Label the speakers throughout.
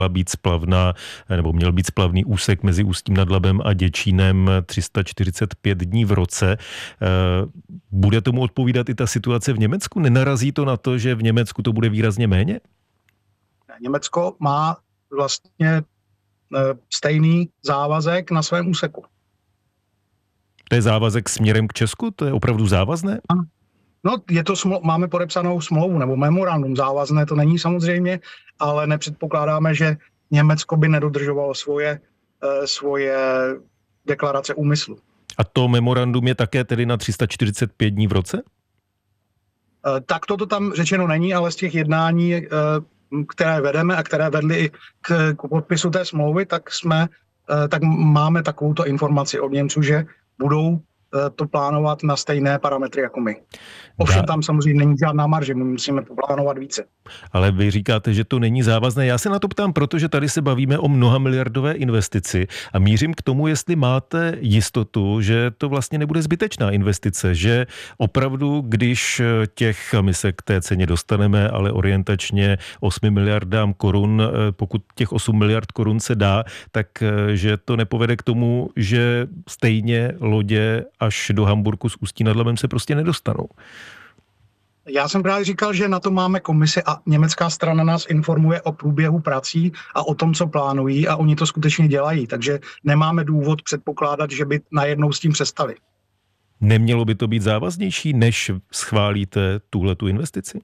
Speaker 1: být splavná, nebo měl být splavný úsek mezi Ústím nad Labem a Děčínem 345 dní v roce. Bude tomu odpovídat i ta situace v Německu? Nenarazí to na to, že v Německu to bude výrazně méně?
Speaker 2: Německo má vlastně stejný závazek na svém úseku.
Speaker 1: To je závazek směrem k Česku? To je opravdu závazné?
Speaker 2: Ano. No, máme podepsanou smlouvu nebo memorandum závazné, to není samozřejmě, ale nepředpokládáme, že Německo by nedodržovalo svoje deklarace úmyslu.
Speaker 1: A to memorandum je také tedy na 345 dní v roce?
Speaker 2: Tak toto tam řečeno není, ale z těch jednání, které vedeme a které vedly i k podpisu té smlouvy, tak máme takovouto informaci od Němců, že budou to plánovat na stejné parametry jako my. Ovšem tam samozřejmě není žádná marže, my musíme plánovat více.
Speaker 1: Ale vy říkáte, že to není závazné. Já se na to ptám, protože tady se bavíme o mnohamiliardové investici a mířím k tomu, jestli máte jistotu, že to vlastně nebude zbytečná investice, že opravdu, když my se k té ceně dostaneme, ale orientačně 8 miliardám korun, pokud těch 8 miliard korun se dá, tak že to nepovede k tomu, že stejně lodě až do Hamburku s Ústí nad Labem se prostě nedostanou.
Speaker 2: Já jsem právě říkal, že na to máme komisi a německá strana nás informuje o průběhu prací a o tom, co plánují a oni to skutečně dělají, takže nemáme důvod předpokládat, že by najednou s tím přestali.
Speaker 1: Nemělo by to být závaznější, než schválíte tuhletu investici?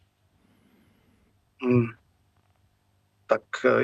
Speaker 2: Tak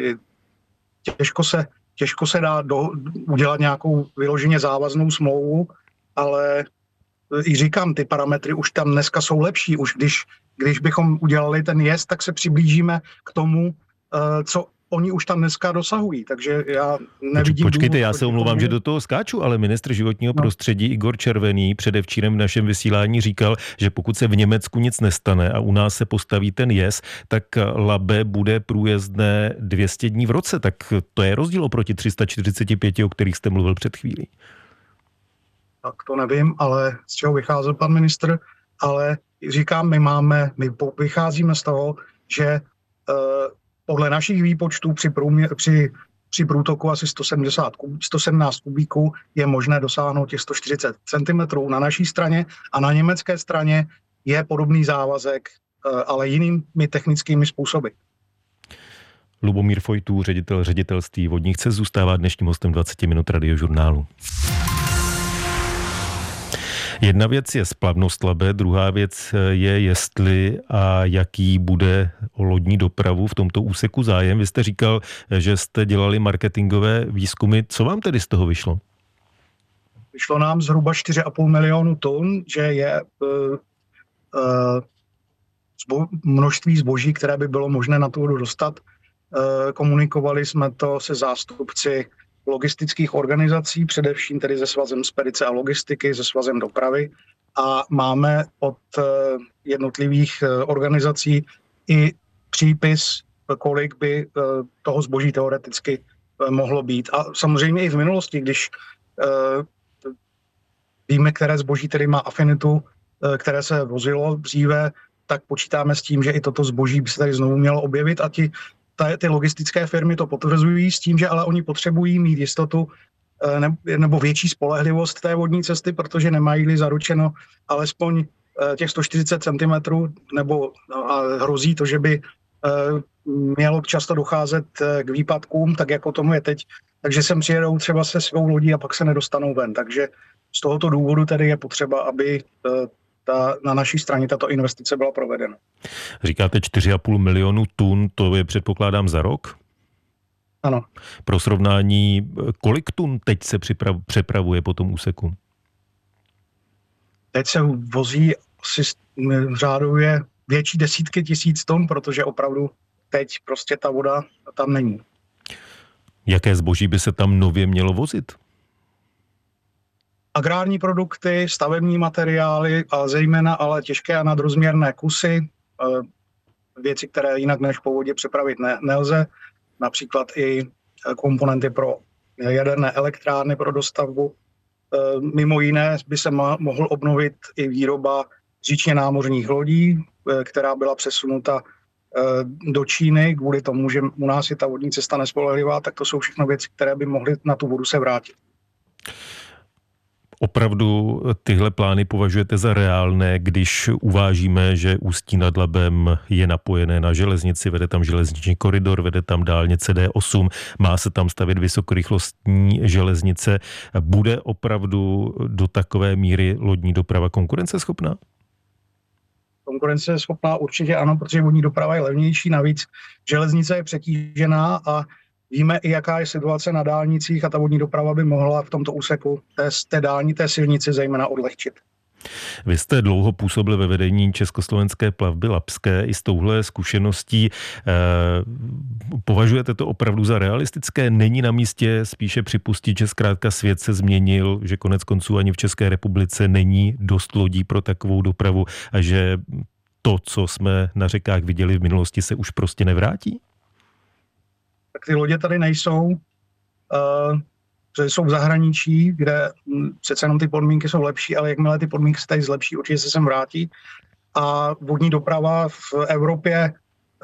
Speaker 2: těžko se dá udělat nějakou vyloženě závaznou smlouvu, ale i říkám, ty parametry už tam dneska jsou lepší. Už když bychom udělali ten jezd, tak se přiblížíme k tomu, co oni už tam dneska dosahují. Takže já nevidím
Speaker 1: Počkejte, já se omlouvám, že do toho skáču, ale ministr životního prostředí Igor Červený předevčírem v našem vysílání říkal, že pokud se v Německu nic nestane a u nás se postaví ten jez, tak Labe bude průjezdné 200 dní v roce. Tak to je rozdíl oproti 345, o kterých jste mluvil před chvílí.
Speaker 2: Tak to nevím, ale z čeho vycházel pan ministr, ale říkám, my vycházíme z toho, že podle našich výpočtů při průtoku asi 117 kubíků je možné dosáhnout těch 140 cm na naší straně a na německé straně je podobný závazek, ale jinými technickými způsoby.
Speaker 1: Lubomír Fojtů, ředitel ředitelství vodních cest, zůstává dnešním hostem 20 minut Radiožurnálu. Jedna věc je splavnost Labe, druhá věc je, jestli a jaký bude o lodní dopravu v tomto úseku zájem. Vy jste říkal, že jste dělali marketingové výzkumy. Co vám tedy z toho vyšlo?
Speaker 2: Vyšlo nám zhruba 4,5 milionu tun, že je množství zboží, které by bylo možné na tu vodu dostat. Komunikovali jsme to se zástupci logistických organizací, především tedy se Svazem spedice a logistiky, se Svazem dopravy a máme od jednotlivých organizací i přípis, kolik by toho zboží teoreticky mohlo být. A samozřejmě i v minulosti, když víme, které zboží tedy má afinitu, které se vozilo dříve, tak počítáme s tím, že i toto zboží by se tady znovu mělo objevit a ty logistické firmy to potvrzují s tím, že ale oni potřebují mít jistotu nebo větší spolehlivost té vodní cesty, protože nemají-li zaručeno alespoň těch 140 cm nebo hrozí to, že by mělo často docházet k výpadkům, tak jako tomu je teď. Takže sem přijedou třeba se svou lodí a pak se nedostanou ven. Takže z tohoto důvodu tedy je potřeba, aby na naší straně tato investice byla provedena.
Speaker 1: Říkáte 4,5 milionu tun, to je předpokládám za rok?
Speaker 2: Ano.
Speaker 1: Pro srovnání, kolik tun teď se přepravuje po tom úseku?
Speaker 2: Teď se vozí asi řádově větší desítky tisíc tun, protože opravdu teď prostě ta voda tam není.
Speaker 1: Jaké zboží by se tam nově mělo vozit?
Speaker 2: Agrární produkty, stavební materiály a zejména ale těžké a nadrozměrné kusy, věci, které jinak než po vodě přepravit nelze, například i komponenty pro jaderné elektrárny pro dostavbu. Mimo jiné by se mohl obnovit i výroba říčně námořních lodí, která byla přesunuta do Číny kvůli tomu, že u nás je ta vodní cesta nespolehlivá, tak to jsou všechno věci, které by mohly na tu vodu se vrátit.
Speaker 1: Opravdu tyhle plány považujete za reálné, když uvážíme, že Ústí nad Labem je napojené na železnici, vede tam železniční koridor, vede tam dálnice D8, má se tam stavět vysokorychlostní železnice. Bude opravdu do takové míry lodní doprava konkurenceschopná?
Speaker 2: Konkurenceschopná určitě ano, protože vodní doprava je levnější, navíc železnice je přetížená a víme i, jaká je situace na dálnicích a ta vodní doprava by mohla v tomto úseku té silnici zejména odlehčit.
Speaker 1: Vy jste dlouho působil ve vedení Československé plavby labské i s touhle zkušeností. Považujete to opravdu za realistické? Není na místě spíše připustit, že zkrátka svět se změnil, že konec konců ani v České republice není dost lodí pro takovou dopravu a že to, co jsme na řekách viděli v minulosti, se už prostě nevrátí?
Speaker 2: Tak ty lodě tady nejsou, jsou v zahraničí, kde přece jenom ty podmínky jsou lepší, ale jakmile ty podmínky se tady zlepší, určitě se sem vrátí. A vodní doprava v Evropě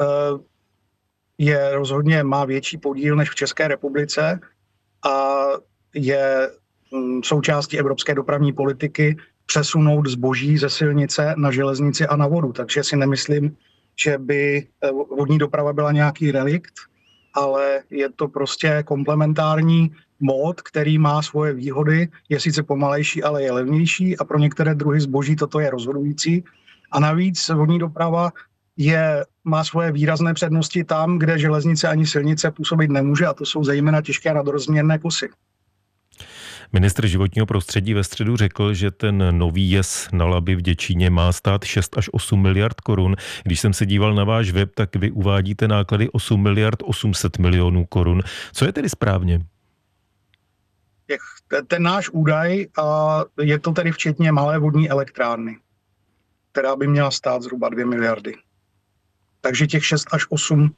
Speaker 2: má větší podíl než v České republice a je součástí evropské dopravní politiky přesunout zboží ze silnice na železnici a na vodu. Takže si nemyslím, že by vodní doprava byla nějaký relikt, ale je to prostě komplementární mód, který má svoje výhody, je sice pomalejší, ale je levnější a pro některé druhy zboží toto je rozhodující. A navíc vodní doprava má svoje výrazné přednosti tam, kde železnice ani silnice působit nemůže, a to jsou zejména těžké nadrozměrné kusy.
Speaker 1: Ministr životního prostředí ve středu řekl, že ten nový jez na Labi v Děčíně má stát 6 až 8 miliard korun. Když jsem se díval na váš web, tak vy uvádíte náklady 8 miliard 800 milionů korun. Co je tedy správně?
Speaker 2: Ten náš údaj, je to tedy včetně malé vodní elektrárny, která by měla stát zhruba 2 miliardy. Takže těch 6 až 8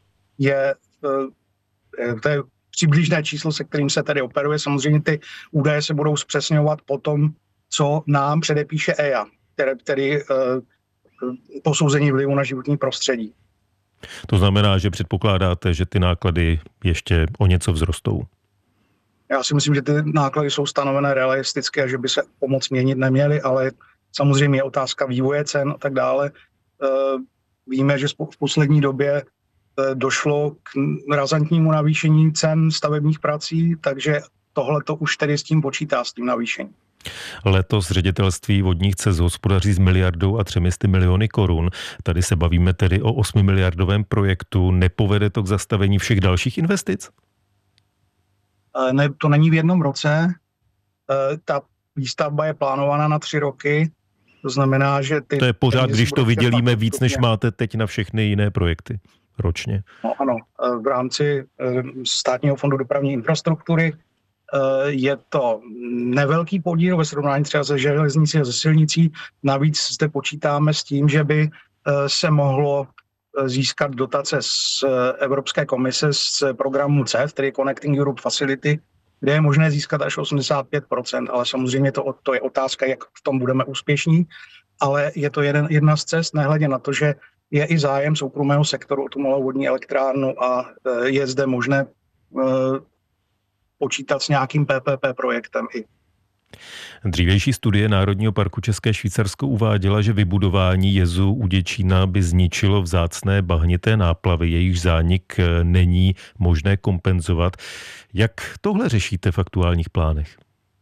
Speaker 2: to je přibližné číslo, se kterým se tady operuje. Samozřejmě ty údaje se budou zpřesňovat po tom, co nám předepíše EIA, tedy posouzení vlivu na životní prostředí.
Speaker 1: To znamená, že předpokládáte, že ty náklady ještě o něco vzrostou?
Speaker 2: Já si myslím, že ty náklady jsou stanovené realisticky a že by se pomoc měnit neměly, ale samozřejmě je otázka vývoje cen a tak dále. Víme, že v poslední době došlo k razantnímu navýšení cen stavebních prací, takže tohle to už tedy s tím počítá, s tím navýšením.
Speaker 1: Letos ředitelství vodních cest hospodaří s 1 miliardou a 300 miliony korun. Tady se bavíme tedy o 8 miliardovém projektu. Nepovede to k zastavení všech dalších investic?
Speaker 2: Ne, to není v jednom roce. Ta výstavba je plánovaná na 3 roky. To znamená, že
Speaker 1: to je pořád, když to vydělíme víc, než máte teď na všechny jiné projekty ročně.
Speaker 2: No ano, v rámci Státního fondu dopravní infrastruktury je to nevelký podíl ve srovnání třeba se železnicí a se silnicí. Navíc zde počítáme s tím, že by se mohlo získat dotace z Evropské komise z programu CEF, tedy Connecting Europe Facility, kde je možné získat až 85%, ale samozřejmě to je otázka, jak v tom budeme úspěšní, ale je to jedna z cest, nehledě na to, že je i zájem soukromého sektoru o tu malou vodní elektrárnu a je zde možné počítat s nějakým PPP projektem i.
Speaker 1: Dřívější studie Národního parku České Švýcarsko uváděla, že vybudování jezu u Děčína by zničilo vzácné bahnité náplavy, jejichž zánik není možné kompenzovat. Jak tohle řešíte v aktuálních plánech?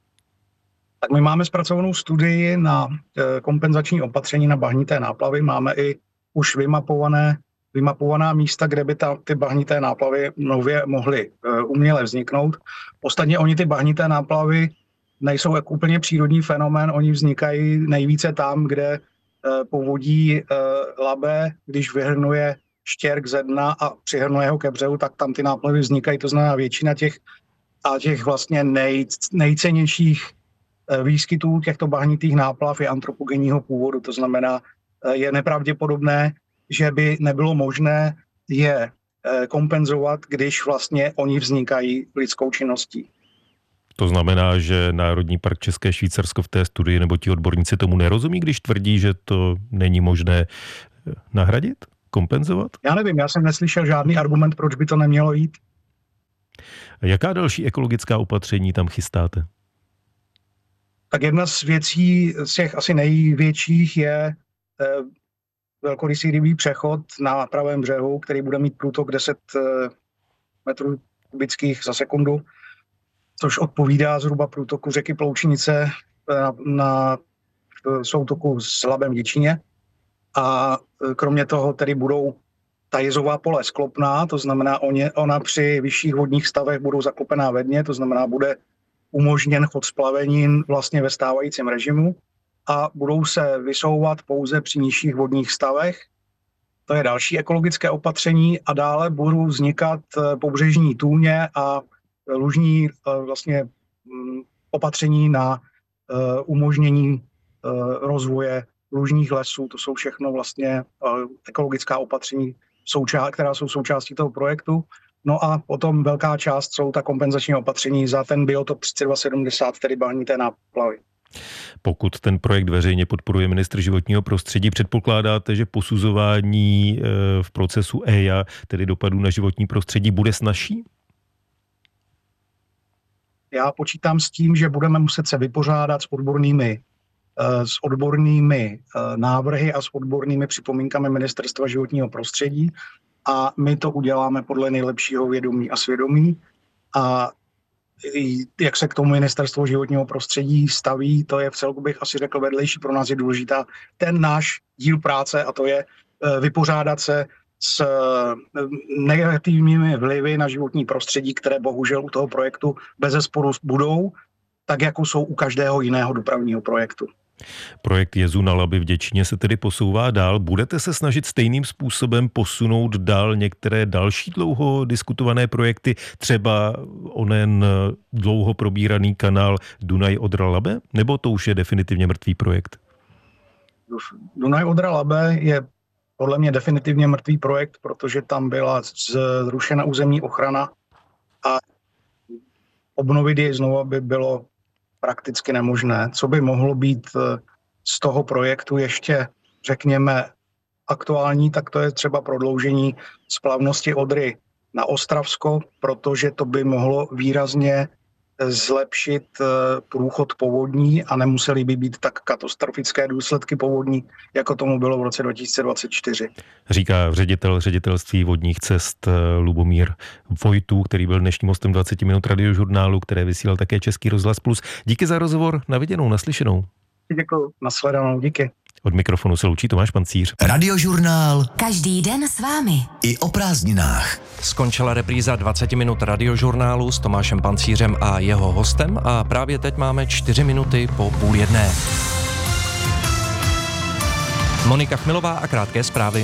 Speaker 2: Tak my máme zpracovanou studii na kompenzační opatření na bahnité náplavy. Máme i už vymapovaná místa, kde by ty bahnité náplavy nově mohly uměle vzniknout. Ostatně oni ty bahnité náplavy nejsou jak úplně přírodní fenomén, oni vznikají nejvíce tam, kde povodí Labe, když vyhrnuje štěrk ze dna a přihrnuje ho ke břehu, tak tam ty náplavy vznikají, to znamená většina těch vlastně nejcennějších výskytů těchto bahnitých náplav je antropogenního původu, to znamená, je nepravděpodobné, že by nebylo možné je kompenzovat, když vlastně oni vznikají lidskou činností.
Speaker 1: To znamená, že Národní park České Švýcarsko v té studii nebo ti odborníci tomu nerozumí, když tvrdí, že to není možné nahradit? kompenzovat?
Speaker 2: Já nevím, já jsem neslyšel žádný argument, proč by to nemělo jít.
Speaker 1: Jaká další ekologická opatření tam chystáte?
Speaker 2: Tak jedna z věcí, z těch asi největších, je velkorysý rybí přechod na pravém břehu, který bude mít průtok 10 metrů kubických za sekundu, což odpovídá zhruba průtoku řeky Ploučnice na soutoku s Labem v Děčíně. A kromě toho tedy budou ta jezová pole sklopná, to znamená, ona při vyšších vodních stavech budou zaklopená ve dně, to znamená, bude umožněn chod splavenin vlastně ve stávajícím režimu a budou se vysouvat pouze při nižších vodních stavech. To je další ekologické opatření a dále budou vznikat pobřežní tůně a lužní vlastně opatření na umožnění rozvoje lužních lesů. To jsou všechno vlastně ekologická opatření, která jsou součástí toho projektu. No a potom velká část jsou ta kompenzační opatření za ten biotop 3270, tedy balnité náplavy.
Speaker 1: Pokud ten projekt veřejně podporuje ministr životního prostředí, předpokládáte, že posuzování v procesu EIA, tedy dopadů na životní prostředí, bude snazší? Já
Speaker 2: počítám s tím, že budeme muset se vypořádat s odbornými návrhy a s odbornými připomínkami Ministerstva životního prostředí a my to uděláme podle nejlepšího vědomí a svědomí. A jak se k tomu Ministerstvo životního prostředí staví, to je vcelku bych asi řekl vedlejší, pro nás je důležitá ten náš díl práce a to je vypořádat se s negativními vlivy na životní prostředí, které bohužel u toho projektu bezesporu budou, tak jako jsou u každého jiného dopravního projektu.
Speaker 1: Projekt jezu na Labi v Děčíně se tedy posouvá dál. Budete se snažit stejným způsobem posunout dál některé další dlouho diskutované projekty, třeba onen dlouho probíraný kanál Dunaj-Odra-Labe, nebo to už je definitivně mrtvý projekt?
Speaker 2: Dunaj-Odra-Labe je podle mě definitivně mrtvý projekt, protože tam byla zrušena územní ochrana a obnovit ji znovu by bylo prakticky nemožné. Co by mohlo být z toho projektu ještě, řekněme, aktuální, tak to je třeba prodloužení splavnosti Odry na Ostravsko, protože to by mohlo výrazně zlepšit průchod povodní a nemusely by být tak katastrofické důsledky povodní, jako tomu bylo v roce 2024.
Speaker 1: Říká ředitel ředitelství vodních cest Lubomír Vojtů, který byl dnešním hostem 20 minut Radiožurnálu, které vysílal také Český rozhlas Plus. Díky za rozhovor, na viděnou, naslyšenou.
Speaker 2: Děkuji, nashledanou, díky.
Speaker 1: Od mikrofonu se loučí Tomáš Pancíř.
Speaker 3: Radiožurnál.
Speaker 4: Každý den s vámi.
Speaker 3: I o prázdninách.
Speaker 5: Skončila repríza 20 minut Radiožurnálu s Tomášem Pancířem a jeho hostem a právě teď máme 4 minuty po 12:30. Monika Chmilová a krátké zprávy.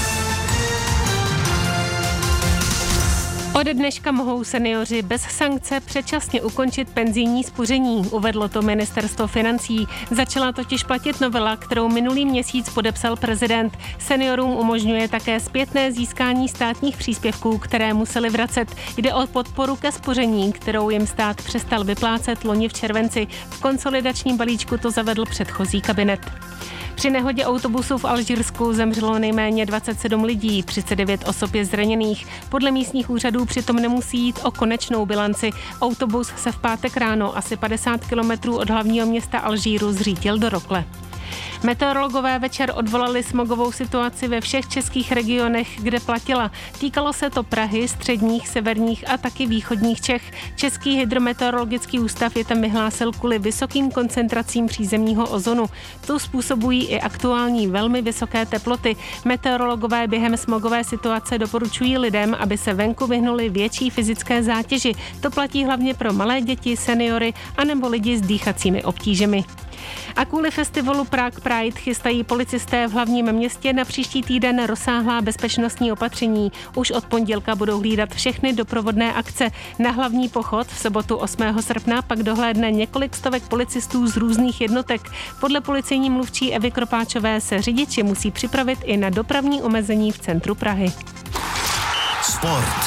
Speaker 6: Ode dneška mohou seniori bez sankce předčasně ukončit penzijní spoření, uvedlo to ministerstvo financí. Začala totiž platit novela, kterou minulý měsíc podepsal prezident. Seniorům umožňuje také zpětné získání státních příspěvků, které museli vracet. Jde o podporu ke spoření, kterou jim stát přestal vyplácet loni v červenci. V konsolidačním balíčku to zavedl předchozí kabinet. Při nehodě autobusu v Alžírsku zemřelo nejméně 27 lidí, 39 osob je zraněných. Podle místních úřadů přitom nemusí jít o konečnou bilanci. Autobus se v pátek ráno asi 50 kilometrů od hlavního města Alžíru zřítil do rokle. Meteorologové večer odvolali smogovou situaci ve všech českých regionech, kde platila. Týkalo se to Prahy, středních, severních a taky východních Čech. Český hydrometeorologický ústav je tam vyhlásil kvůli vysokým koncentracím přízemního ozonu. To způsobují i aktuální velmi vysoké teploty. Meteorologové během smogové situace doporučují lidem, aby se venku vyhnuli větší fyzické zátěži. To platí hlavně pro malé děti, seniory anebo lidi s dýchacími obtížemi. A kvůli festivalu Prague Pride chystají policisté v hlavním městě na příští týden rozsáhlá bezpečnostní opatření. Už od pondělka budou hlídat všechny doprovodné akce. Na hlavní pochod v sobotu 8. srpna pak dohlédne několik stovek policistů z různých jednotek. Podle policejní mluvčí Evy Kropáčové se řidiči musí připravit i na dopravní omezení v centru Prahy.
Speaker 3: Sport.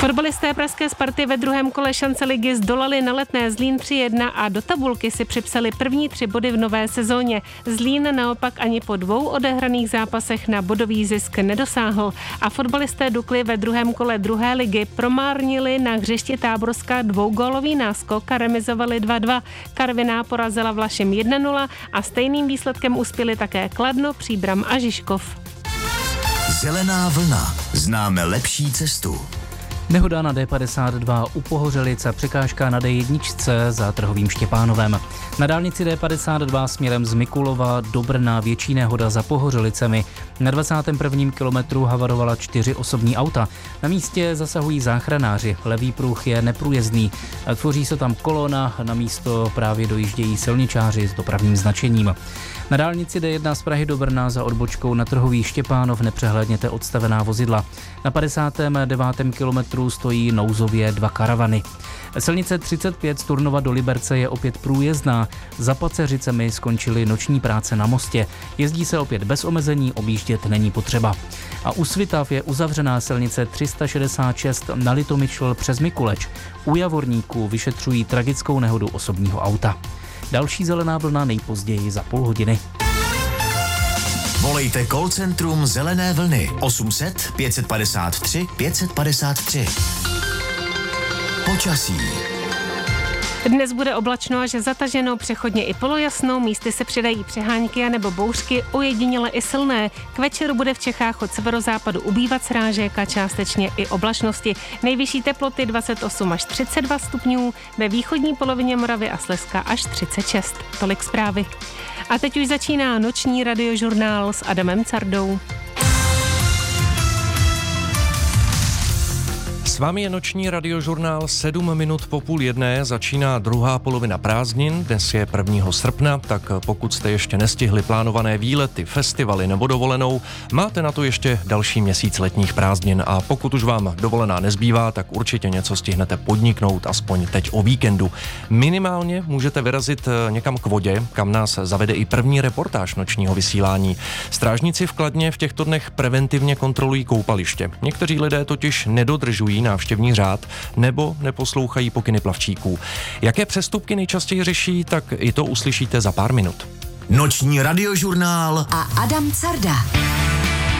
Speaker 6: Fotbalisté pražské Sparty ve druhém kole šance ligy zdolali na Letné Zlín 3-1 a do tabulky si připsali první 3 body v nové sezóně. Zlín naopak ani po 2 odehraných zápasech na bodový zisk nedosáhl a fotbalisté Dukly ve druhém kole druhé ligy promárnili na hřišti Táborska 2gólový náskok a remizovali 2-2. Karviná porazila Vlašim 1-0 a stejným výsledkem uspěli také Kladno, Příbram a Žižkov.
Speaker 3: Zelená vlna. Známe lepší cestu.
Speaker 4: Nehoda na D52 u Pohořelic a překážka na D1 za Trhovým Štěpánovem. Na dálnici D52 směrem z Mikulova do Brna větší nehoda za Pohořelicemi. Na 21. kilometru havarovala 4 osobní auta. Na místě zasahují záchranáři. Levý pruh je neprůjezdný. Tvoří se tam kolona, na místo právě dojíždějí silničáři s dopravním značením. Na dálnici D1 z Prahy do Brna za odbočkou na Trhový Štěpánov nepřehlédněte odstavená vozidla. Na 59. kilometru stojí nouzově 2 karavany. Silnice 35 z Turnova do Liberce je opět průjezdná. Za Paceřicemi skončily noční práce na mostě. Jezdí se opět bez omezení, objíždět není potřeba. A u Svitav je uzavřená silnice 366 na Litomyšl přes Mikuleč. U Javorníku vyšetřují tragickou nehodu osobního auta. Další zelená vlna nejpozději za půl hodiny.
Speaker 3: Volejte call centrum Zelené vlny 800 553 553. Počasí.
Speaker 6: Dnes bude oblačno až zataženo, přechodně i polojasno, místy se přidají přehánky anebo bouřky, ojediněle i silné. K večeru bude v Čechách od severozápadu ubývat srážek a částečně i oblačnosti. Nejvyšší teploty 28 až 32 stupňů, ve východní polovině Moravy a Slezska až 36. Tolik zprávy. A teď už začíná noční radiožurnál s Adamem Cardou.
Speaker 5: S vámi je noční radiožurnál 7 minut po 12:30, začíná druhá polovina prázdnin, dnes je 1. srpna, tak pokud jste ještě nestihli plánované výlety, festivaly nebo dovolenou, máte na to ještě další měsíc letních prázdnin a pokud už vám dovolená nezbývá, tak určitě něco stihnete podniknout, aspoň teď o víkendu. Minimálně můžete vyrazit někam k vodě, kam nás zavede i první reportáž nočního vysílání. Strážníci v Kladně v těchto dnech preventivně kontrolují koupaliště. Někteří lidé totiž nedodržují návštěvní řád nebo neposlouchají pokyny plavčíků. Jaké přestupky nejčastěji řeší, tak i to uslyšíte za pár minut.
Speaker 3: Noční radiožurnál
Speaker 7: a Adam Carda.